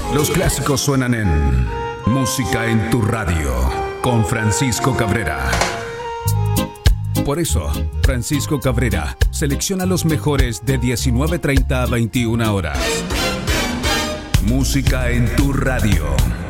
Los clásicos suenan en Música en tu Radio con Francisco Cabrera. Por eso, Francisco Cabrera selecciona los mejores de 19:30 a 21 horas. Música en tu Radio.